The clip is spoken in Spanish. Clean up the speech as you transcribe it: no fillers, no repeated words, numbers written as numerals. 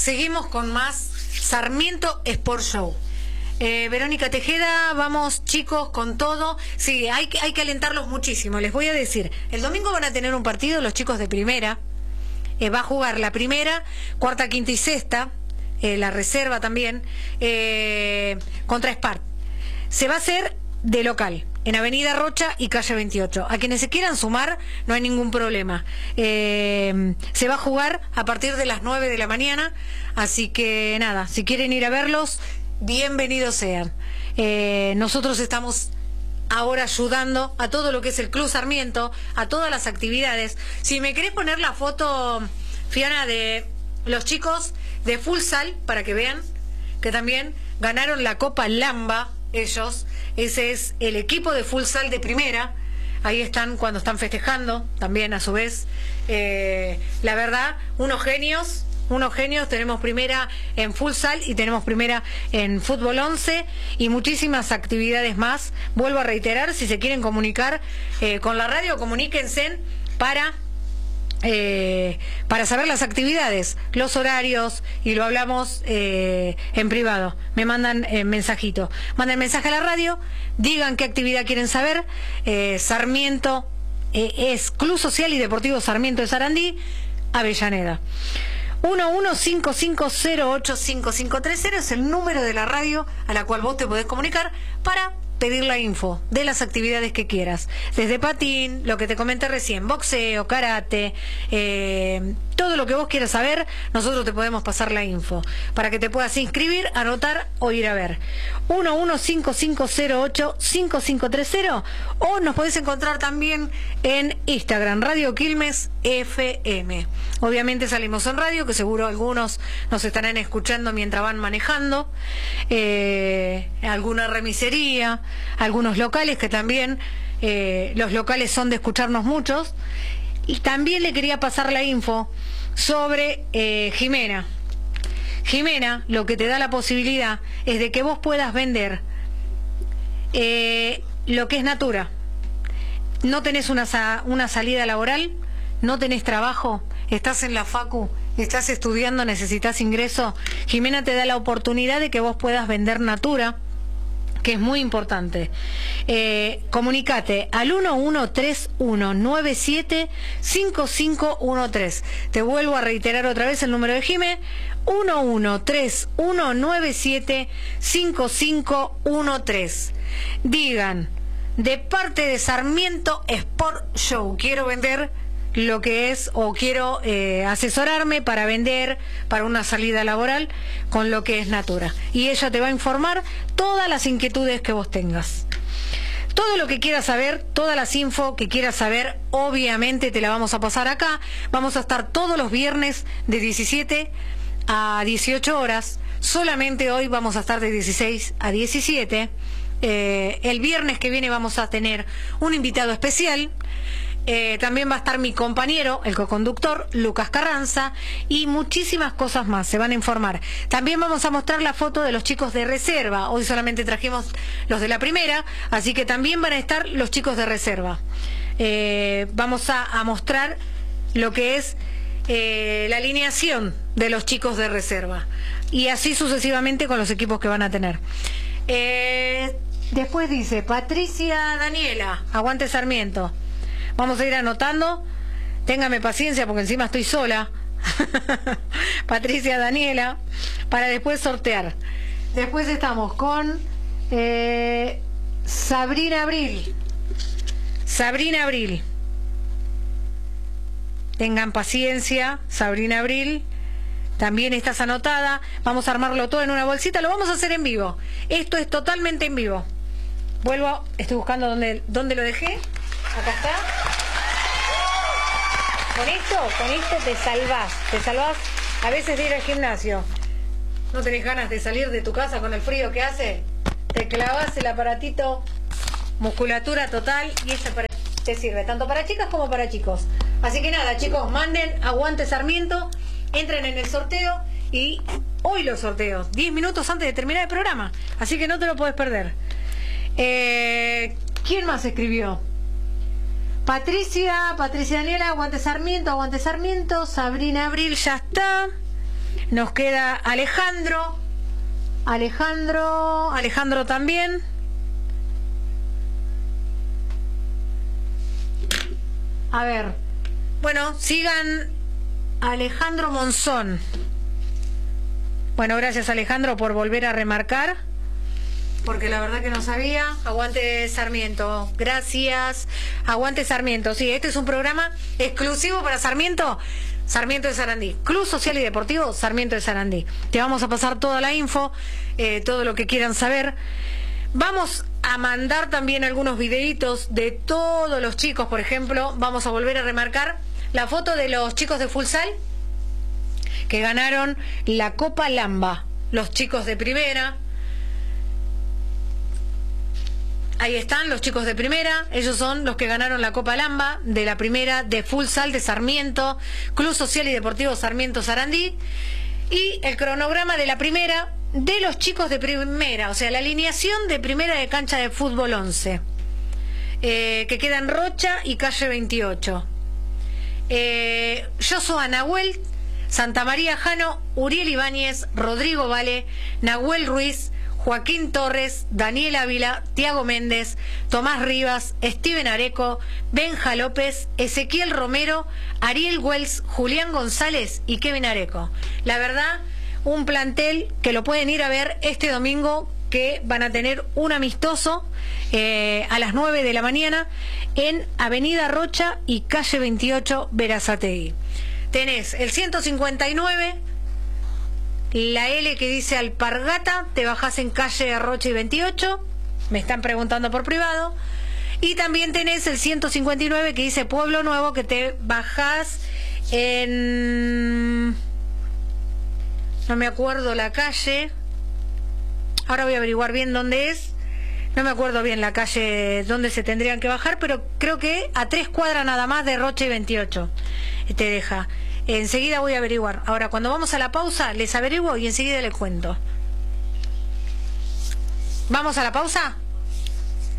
Seguimos con más Sarmiento Sport Show. Verónica Tejeda, vamos chicos con todo. Sí, hay que alentarlos muchísimo. Les voy a decir, el domingo van a tener un partido los chicos de primera. Va a jugar la primera, cuarta, quinta y sexta, la reserva también, contra Spar. Se va a hacer de local, en Avenida Rocha y calle 28. A quienes se quieran sumar, no hay ningún problema. Se va a jugar a partir de las 9 de la mañana, así que nada, si quieren ir a verlos, bienvenidos sean. Nosotros estamos ahora ayudando a todo lo que es el Club Sarmiento, a todas las actividades. Si me querés poner la foto, Fiona, de los chicos de futsal, para que vean que también ganaron la Copa Lamba, ellos. Ese es el equipo de futsal de primera. Ahí están cuando están festejando, también a su vez. La verdad, unos genios. Tenemos primera en futsal y tenemos primera en fútbol 11 y muchísimas actividades más. Vuelvo a reiterar, si se quieren comunicar con la radio, comuníquense para saber las actividades, los horarios, y lo hablamos en privado. Me mandan mensajito, manden mensaje a la radio, digan qué actividad quieren saber. Sarmiento es Club Social y Deportivo Sarmiento de Sarandí, Avellaneda. 1155085530 es el número de la radio a la cual vos te podés comunicar para pedir la info de las actividades que quieras, desde patín, lo que te comenté recién, boxeo, karate, todo lo que vos quieras saber, nosotros te podemos pasar la info para que te puedas inscribir, anotar o ir a ver. 1155085530, o nos podés encontrar también en Instagram, Radio Quilmes FM. Obviamente salimos en radio, que seguro algunos nos estarán escuchando mientras van manejando, alguna remisería, algunos locales que también, los locales son de escucharnos muchos. Y también le quería pasar la info sobre Jimena. Jimena, lo que te da la posibilidad es de que vos puedas vender lo que es Natura. No tenés una salida laboral, no tenés trabajo, estás en la facu, estás estudiando, necesitas ingreso. Jimena te da la oportunidad de que vos puedas vender Natura, que es muy importante. Comunicate al 1131975513. Te vuelvo a reiterar otra vez el número de Jimé, 1131975513. Digan, de parte de Sarmiento Sport Show, quiero vender lo que es, o quiero asesorarme para vender, para una salida laboral con lo que es Natura, y ella te va a informar todas las inquietudes que vos tengas, todo lo que quieras saber, todas las info que quieras saber, obviamente te la vamos a pasar acá. Vamos a estar todos los viernes de 17 a 18 horas, solamente hoy vamos a estar de 16 a 17. El viernes que viene vamos a tener un invitado especial. También va a estar mi compañero, el coconductor, Lucas Carranza, y muchísimas cosas más, se van a informar. También vamos a mostrar la foto de los chicos de reserva. Hoy solamente trajimos los de la primera, así que también van a estar los chicos de reserva. Vamos a mostrar lo que es la alineación de los chicos de reserva, y así sucesivamente con los equipos que van a tener. Después dice Patricia Daniela, aguante Sarmiento. Vamos a ir anotando, téngame paciencia porque encima estoy sola. Patricia Daniela, para después sortear. Después estamos con Sabrina Abril. Sabrina Abril. Tengan paciencia, Sabrina Abril. También estás anotada. Vamos a armarlo todo en una bolsita. Lo vamos a hacer en vivo. Esto es totalmente en vivo. Vuelvo, estoy buscando dónde lo dejé. Acá está. Con esto te salvás. A veces de ir al gimnasio. ¿No tenés ganas de salir de tu casa con el frío que hace? Te clavas el aparatito, musculatura total, y ese te sirve tanto para chicas como para chicos. Así que nada, chicos, manden aguante Sarmiento, entren en el sorteo, y hoy los sorteos, 10 minutos antes de terminar el programa. Así que no te lo podés perder. ¿Quién más escribió? Patricia Daniela, aguante Sarmiento, Sabrina Abril, ya está. Nos queda Alejandro también. A ver, bueno, sigan Alejandro Monzón. Bueno, gracias Alejandro por volver a remarcar, porque la verdad que no sabía. Aguante Sarmiento, gracias. Aguante Sarmiento, sí, este es un programa exclusivo para Sarmiento. Sarmiento de Sarandí, Club Social y Deportivo Sarmiento de Sarandí. Te vamos a pasar toda la info, todo lo que quieran saber. Vamos a mandar también algunos videitos de todos los chicos, por ejemplo. Vamos a volver a remarcar la foto de los chicos de futsal que ganaron la Copa Lamba, los chicos de primera. Ahí están los chicos de primera, ellos son los que ganaron la Copa Lamba de la primera de futsal de Sarmiento, Club Social y Deportivo Sarmiento Sarandí, y el cronograma de la primera de los chicos de primera, o sea, la alineación de primera de cancha de fútbol 11, que queda en Rocha y calle 28. Joshua Nahuel, Santa María Jano, Uriel Ibáñez, Rodrigo Vale, Nahuel Ruiz, Joaquín Torres, Daniel Ávila, Tiago Méndez, Tomás Rivas, Steven Areco, Benja López, Ezequiel Romero, Ariel Wells, Julián González y Kevin Areco. La verdad, un plantel que lo pueden ir a ver este domingo, que van a tener un amistoso a las 9 de la mañana en Avenida Rocha y calle 28 Berazategui. Tenés el 159... la L que dice Alpargata, te bajás en calle Rocha y 28, me están preguntando por privado, y también tenés el 159 que dice Pueblo Nuevo, que te bajás en... no me acuerdo la calle, ahora voy a averiguar bien dónde es, no me acuerdo bien la calle donde se tendrían que bajar, pero creo que a 3 cuadras nada más de Rocha y 28 te deja. Enseguida voy a averiguar. Ahora, cuando vamos a la pausa, les averiguo y enseguida les cuento. ¿Vamos a la pausa?